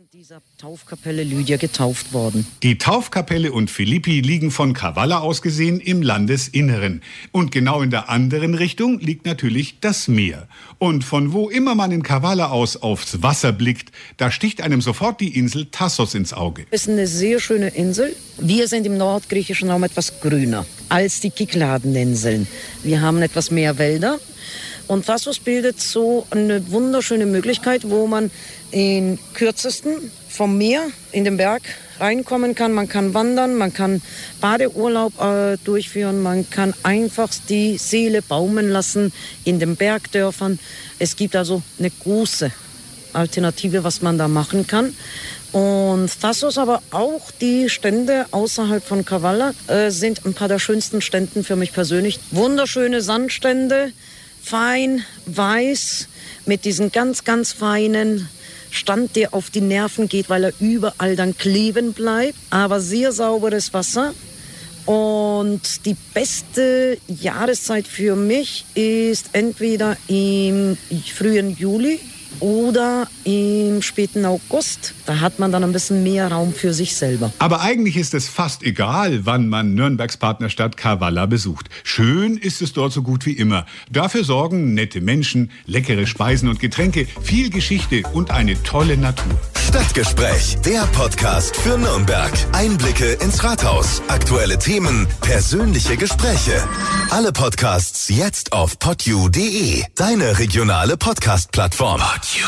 dieser Taufkapelle Lydia getauft worden. Die Taufkapelle und Philippi liegen von Kavala aus gesehen im Landesinneren. Und genau in der anderen Richtung liegt natürlich das Meer. Und von wo immer man in Kavala aus aufs Wasser blickt, da sticht einem sofort die Insel Thasos ins Auge. Es ist eine sehr schöne Insel. Wir sind im nordgriechischen Raum etwas grüner als die Kykladeninseln. Wir haben etwas mehr Wälder. Und Thasos bildet so eine wunderschöne Möglichkeit, wo man in kürzesten vom Meer in den Berg reinkommen kann. Man kann wandern, man kann Badeurlaub durchführen, man kann einfach die Seele baumeln lassen in den Bergdörfern. Es gibt also eine große Alternative, was man da machen kann. Und Thasos, aber auch die Stände außerhalb von Kavala sind ein paar der schönsten Ständen für mich persönlich. Wunderschöne Sandstände, fein, weiß, mit diesem ganz, ganz feinen Stand, der auf die Nerven geht, weil er überall dann kleben bleibt. Aber sehr sauberes Wasser. Und die beste Jahreszeit für mich ist entweder im frühen Juli oder im späten August. Da hat man dann ein bisschen mehr Raum für sich selber. Aber eigentlich ist es fast egal, wann man Nürnbergs Partnerstadt Kavala besucht. Schön ist es dort so gut wie immer. Dafür sorgen nette Menschen, leckere Speisen und Getränke, viel Geschichte und eine tolle Natur. Stadtgespräch, der Podcast für Nürnberg. Einblicke ins Rathaus, aktuelle Themen, persönliche Gespräche. Alle Podcasts jetzt auf podyou.de, deine regionale Podcast-Plattform.